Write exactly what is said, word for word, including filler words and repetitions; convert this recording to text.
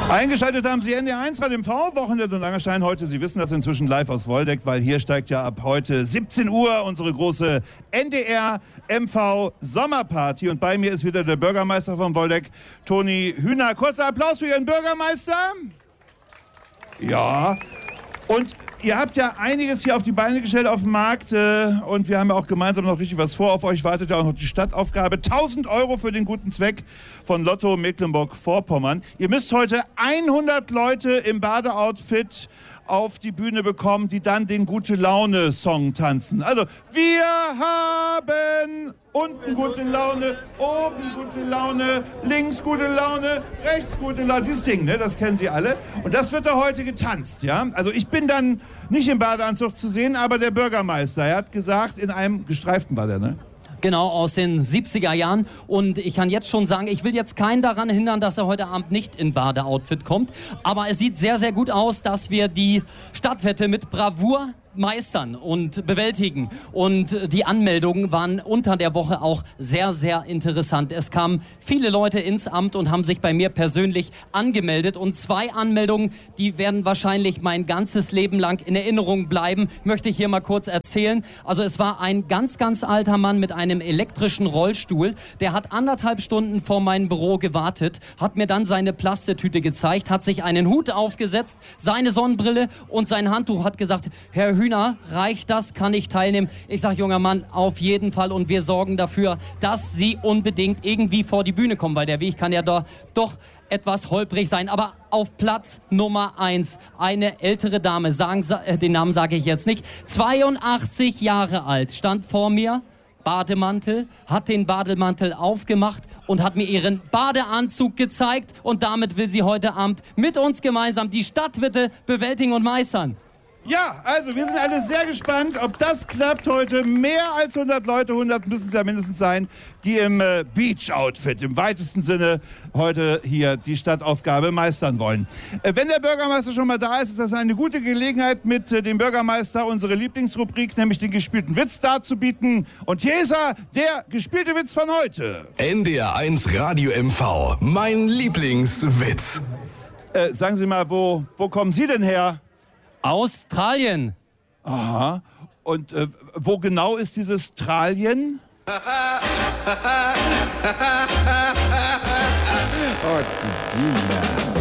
Eingeschaltet haben Sie N D R eins Radio M V, Wochenende und Langerstein. Heute, Sie wissen das inzwischen live aus Woldeck, weil hier steigt ja ab heute siebzehn Uhr unsere große N D R M V Sommerparty. Und bei mir ist wieder der Bürgermeister von Woldeck, Toni Hühner. Kurzer Applaus für Ihren Bürgermeister. Ja, und ihr habt ja einiges hier auf die Beine gestellt auf dem Markt äh, und wir haben ja auch gemeinsam noch richtig was vor. Auf euch wartet ja auch noch die Stadtaufgabe. tausend Euro für den guten Zweck von Lotto Mecklenburg-Vorpommern. Ihr müsst heute hundert Leute im Badeoutfit auf die Bühne bekommen, die dann den Gute-Laune-Song tanzen. Also, wir haben unten gute Laune, oben gute Laune, links gute Laune, rechts gute Laune. Dieses Ding, ne, das kennen Sie alle. Und das wird da heute getanzt, ja. Also ich bin dann nicht im Badeanzug zu sehen, aber der Bürgermeister, er hat gesagt, in einem gestreiften war der, ne? Genau, aus den siebziger Jahren. Und ich kann jetzt schon sagen, ich will jetzt keinen daran hindern, dass er heute Abend nicht in Badeoutfit kommt. Aber es sieht sehr, sehr gut aus, dass wir die Stadtwette mit Bravour meistern und bewältigen. Und die Anmeldungen waren unter der Woche auch sehr, sehr interessant. Es kamen viele Leute ins Amt und haben sich bei mir persönlich angemeldet. Und zwei Anmeldungen, die werden wahrscheinlich mein ganzes Leben lang in Erinnerung bleiben, möchte ich hier mal kurz erzählen. Also es war ein ganz, ganz alter Mann mit einem elektrischen Rollstuhl. Der hat anderthalb Stunden vor meinem Büro gewartet, hat mir dann seine Plastetüte gezeigt, hat sich einen Hut aufgesetzt, seine Sonnenbrille und sein Handtuch, hat gesagt, Herr Hühner, reicht das? Kann ich teilnehmen? Ich sage, junger Mann, auf jeden Fall. Und wir sorgen dafür, dass Sie unbedingt irgendwie vor die Bühne kommen, weil der Weg kann ja doch, doch etwas holprig sein. Aber auf Platz Nummer eins, eine ältere Dame, sagen, den Namen sage ich jetzt nicht, zweiundachtzig Jahre alt, stand vor mir, Bademantel, hat den Bademantel aufgemacht und hat mir ihren Badeanzug gezeigt. Und damit will sie heute Abend mit uns gemeinsam die Stadtwette bewältigen und meistern. Ja, also wir sind alle sehr gespannt, ob das klappt heute. Mehr als hundert Leute, hundert müssen es ja mindestens sein, die im äh, Beach-Outfit im weitesten Sinne heute hier die Stadtaufgabe meistern wollen. Äh, wenn der Bürgermeister schon mal da ist, ist das eine gute Gelegenheit, mit äh, dem Bürgermeister unsere Lieblingsrubrik, nämlich den gespielten Witz, darzubieten. Und hier ist er, der gespielte Witz von heute. N D R eins Radio M V, mein Lieblingswitz. Äh, sagen Sie mal, wo, wo kommen Sie denn her? Australien. Aha. Und äh, wo genau ist dieses Tralien? Oh, Didina.